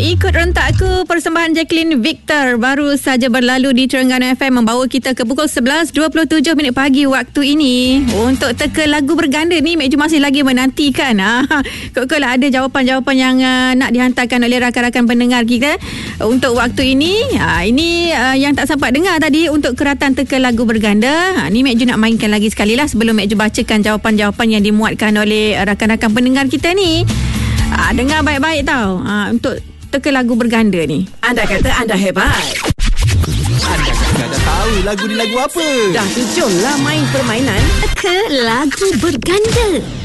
Ikut rentakku, persembahan Jacqueline Victor baru saja berlalu di Terengganu FM, membawa kita ke pukul 11.27 pagi waktu ini. Untuk teka lagu berganda ni, Mek Ju masih lagi menantikan. Kok ada jawapan-jawapan yang nak dihantarkan oleh rakan-rakan pendengar kita untuk waktu ini. Ini yang tak sempat dengar tadi untuk keratan teka lagu berganda. Ni Mek Ju nak mainkan lagi sekali lah sebelum Mek Ju bacakan jawapan-jawapan yang dimuatkan oleh rakan-rakan pendengar kita ni. Dengar baik-baik tau untuk teka lagu berganda ni. Anda kata anda hebat. Anda kata dah tahu lagu ni lagu apa. Dah tu jomlah main permainan Teka lagu berganda.